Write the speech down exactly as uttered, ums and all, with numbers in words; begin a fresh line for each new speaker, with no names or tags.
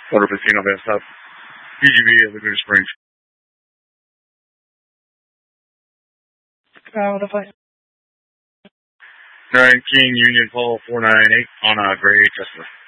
Order fifteen, I'll be on stop. U G B at Laguna Springs.
Uh, what if I...
nine King Union Paul four nine eight on a gray Tesla.